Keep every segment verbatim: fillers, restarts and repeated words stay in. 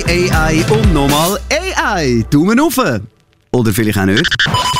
I, A I und nochmal A I. Daumen rauf. Oder vielleicht auch nicht.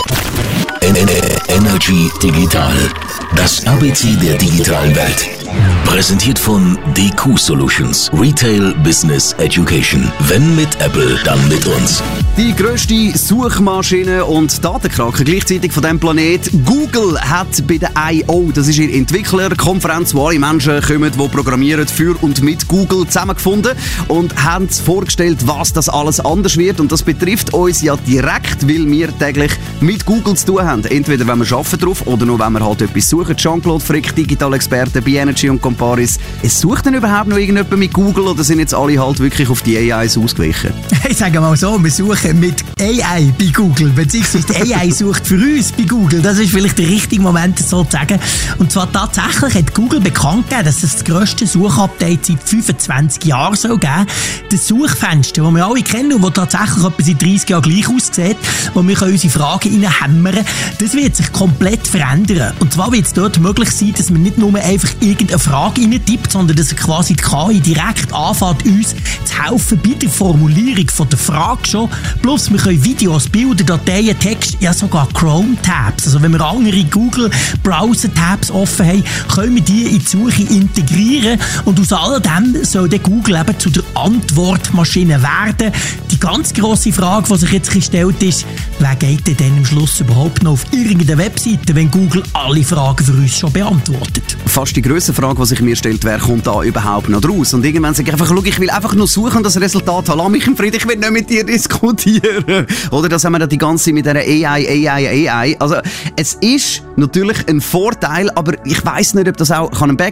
Energy Digital. Das A B C der digitalen Welt. Präsentiert von D Q Solutions. Retail Business Education. Wenn mit Apple, dann mit uns. Die grösste Suchmaschine und Datenkrake gleichzeitig von diesem Planet. Google hat bei der I O, das ist ihre Entwicklerkonferenz, wo alle Menschen kommen, die programmieren für und mit Google, zusammengefunden und haben vorgestellt, was das alles anders wird. Und das betrifft uns ja direkt, weil wir täglich mit Google zu tun haben. Entweder wenn wir arbeiten drauf oder nur wenn wir halt etwas suchen. Jean-Claude Frick, Digital-Experte bei Energy und Comparis. Es sucht denn überhaupt noch irgendjemand mit Google oder sind jetzt alle halt wirklich auf die A Is ausgewichen? Ich sage mal so, wir suchen mit A I bei Google, beziehungsweise die A I sucht für uns bei Google. Das ist vielleicht der richtige Moment, das so zu sagen. Und zwar tatsächlich hat Google bekannt gegeben, dass es das grösste Suchupdate seit fünfundzwanzig Jahren soll geben. Das Suchfenster, das wir alle kennen und das tatsächlich etwa seit dreissig Jahren gleich aussieht, wo wir unsere Fragen reinhämmern, das wird sich komplett verändern. Und zwar wird es dort möglich sein, dass man nicht nur einfach irgendeine Frage reintippt, sondern dass quasi die K I direkt anfängt, uns zu helfen bei der Formulierung von der Frage schon. Plus, wir können Videos, Bilder, Dateien, Text, ja sogar Chrome-Tabs. Also wenn wir andere Google-Browser-Tabs offen haben, können wir die in die Suche integrieren. Und aus all dem soll der Google eben zu der Antwortmaschine werden. Die ganz grosse Frage, die sich jetzt gestellt ist, wer geht denn am Schluss überhaupt noch auf irgendeine Webseite, wenn Google alle Fragen für uns schon beantwortet? Fast die grösste Frage, die sich mir stellt, wer kommt da überhaupt noch raus? Und irgendwann sage ich einfach, schau, ich will einfach nur suchen und das Resultat haben. Lass mich im Frieden, ich will nicht mit dir diskutieren. Oder das haben wir dann die ganze Zeit mit dieser A I, A I, A I. Also, es ist natürlich ein Vorteil, aber ich weiss nicht, ob das auch ein Backup